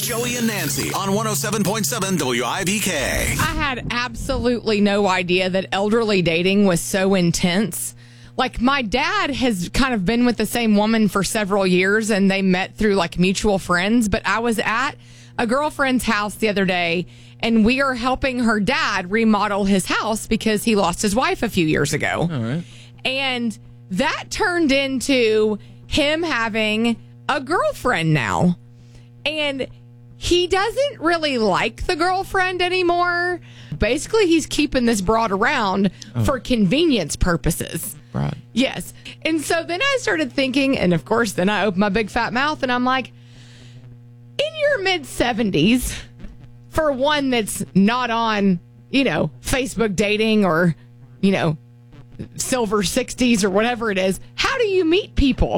Joey and Nancy on 107.7 WIBK. I had absolutely no idea that elderly dating was so intense. Like, my dad has kind of been with the same woman for several years, and they met through, like, mutual friends. But I was at a girlfriend's house the other day, and we are helping her dad remodel his house because he lost his wife a few years ago. All right. And that turned into him having a girlfriend now. And he doesn't really like the girlfriend anymore. Basically, he's keeping this broad around for convenience purposes. Broad. Yes. And so then I started thinking, and of course, then I opened my big fat mouth and I'm like, in your mid-70s, for one that's not on, Facebook dating or, silver 60s or whatever it is, how do you meet people?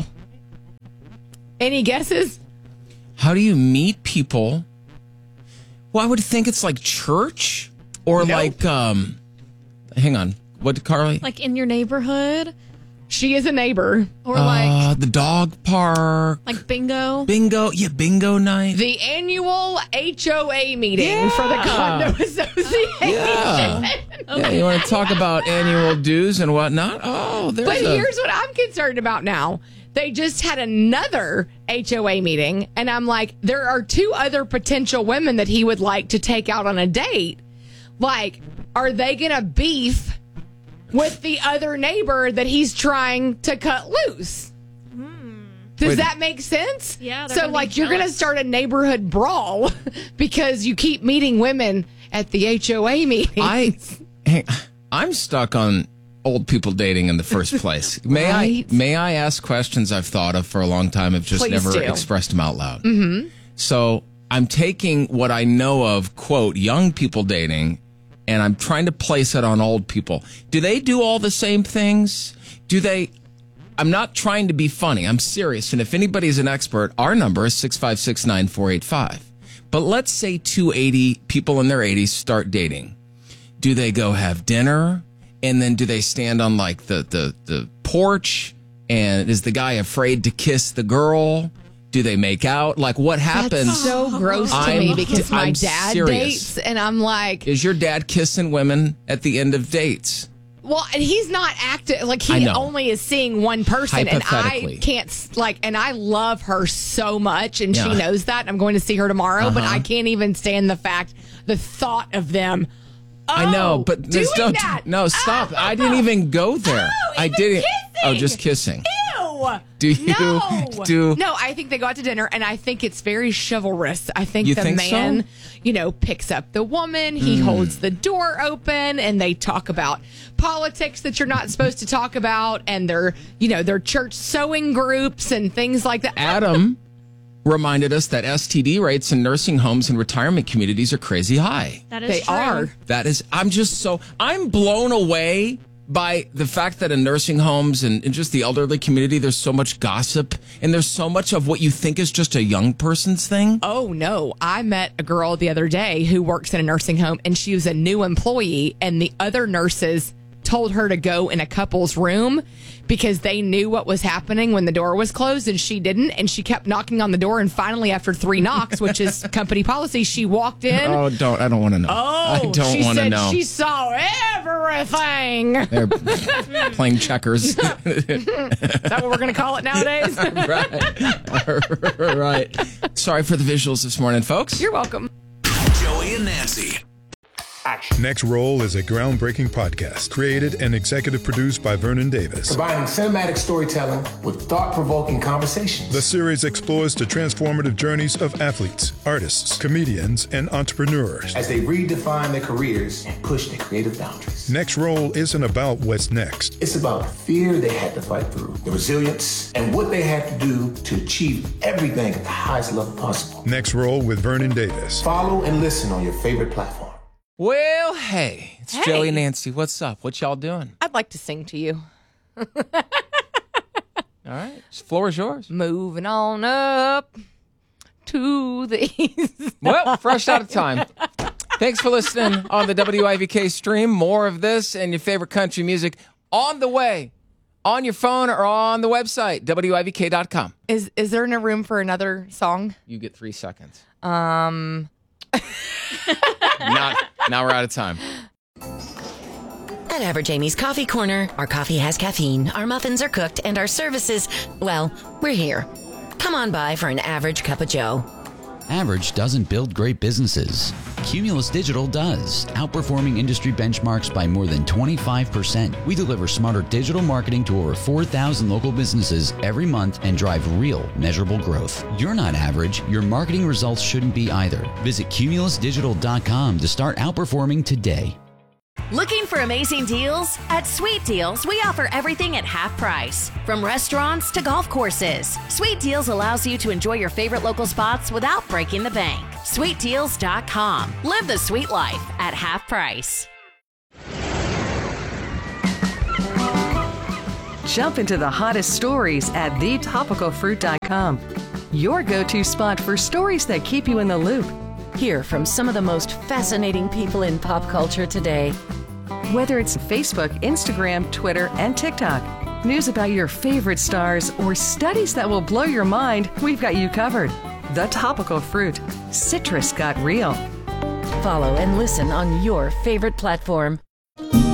Any guesses? How do you meet people? Well, I would think it's like church or Nope. hang on. What did Carly? Like in your neighborhood? She is a neighbor. Or like The dog park. bingo? Bingo. Yeah, bingo night. The annual HOA meeting for the condo association. Yeah, you want to talk about annual dues and whatnot? Oh, there's But here's what I'm concerned about now. They just had another HOA meeting, and I'm like, there are two other potential women that he would like to take out on a date. Like, are they going to beef with the other neighbor that he's trying to cut loose? Does that make sense? Yeah. So, you're going to start a neighborhood brawl because you keep meeting women at the HOA meeting. I'm stuck on old people dating in the first place. Right? May I ask questions I've thought of for a long time, have just Please never do. expressed them out loud. Mm-hmm. So I'm taking what I know of, quote, young people dating, and I'm trying to place it on old people. Do they do all the same things? I'm not trying to be funny. I'm serious. And if anybody's an expert, our number is 6569485. But let's say 280 people in their 80s start dating. Do they go have dinner? And then do they stand on the porch? And is the guy afraid to kiss the girl? Do they make out? Like, what happens? That's so gross to me because my I'm dad serious. dates, and I'm like, Is your dad kissing women at the end of dates? well, and he's not active. Like, I he know. only is seeing one person, and I Hypothetically. can't, and I love her so much, and she Yeah. knows that. And I'm going to see her tomorrow, but I can't even stand the thought of them. I know, but doing don't. that. No, stop. I didn't even go there. I even didn't. kissing. Oh, just kissing. Ew. Do you do? No, I think they go out to dinner, and I think it's very chivalrous. I think You the think man, so? picks up the woman, he holds the door open, and they talk about politics that you're not supposed to talk about, and their church sewing groups and things like that. Adam reminded us that STD rates in nursing homes and retirement communities are crazy high. That is They true. are. I'm blown away by the fact that in nursing homes and just the elderly community, there's so much gossip and there's so much of what you think is just a young person's thing. Oh, no. I met a girl the other day who works in a nursing home, and she was a new employee, and the other nurses told her to go in a couple's room because they knew what was happening when the door was closed, and she didn't, and she kept knocking on the door, and finally, after 3 knocks, which is company policy, she walked in. Oh, I don't want to know. I don't she want to said know. she saw everything. Is They're playing checkers. that what we're going to call it nowadays? Right. Sorry for the visuals this morning, folks. You're welcome. Joey and Nancy. Next Roll is a groundbreaking podcast created and executive produced by Vernon Davis. Combining cinematic storytelling with thought-provoking conversations. The series explores the transformative journeys of athletes, artists, comedians, and entrepreneurs. As they redefine their careers and push their creative boundaries. Next Roll isn't about what's next. It's about the fear they had to fight through, the resilience, and what they had to do to achieve everything at the highest level possible. Next Roll with Vernon Davis. Follow and listen on your favorite platform. Well, hey, it's Hey. Joey and Nancy. What's up? What y'all doing? I'd like to sing to you. All right, the floor is yours. Moving on up to the east. Well, fresh out of time. Thanks for listening on the WIVK stream. More of this and your favorite country music on the way on your phone or on the website, WIVK.com. Is there no room for another song? You get 3 seconds. Now we're out of time. At Average Amy's Coffee Corner, our coffee has caffeine, our muffins are cooked, and our services, well, we're here. Come on by for an average cup of joe. Average doesn't build great businesses. Cumulus Digital does, outperforming industry benchmarks by more than 25%. We deliver smarter digital marketing to over 4,000 local businesses every month and drive real, measurable growth. You're not average. Your marketing results shouldn't be either. Visit cumulusdigital.com to start outperforming today. Looking for amazing deals? At Sweet Deals, we offer everything at half price. From restaurants to golf courses, Sweet Deals allows you to enjoy your favorite local spots without breaking the bank. SweetDeals.com. Live the sweet life at half price. Jump into the hottest stories at thetopicalfruit.com. Your go-to spot for stories that keep you in the loop. Hear from some of the most fascinating people in pop culture today. Whether it's Facebook, Instagram, Twitter, and TikTok, news about your favorite stars, or studies that will blow your mind, we've got you covered. The Topical Fruit. Citrus got real. Follow and listen on your favorite platform.